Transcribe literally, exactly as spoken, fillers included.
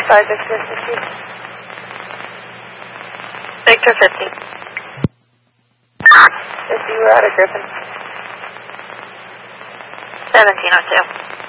five, Victor fifty. Victor fifty. fifty, we're out of Griffin. seventeen oh two.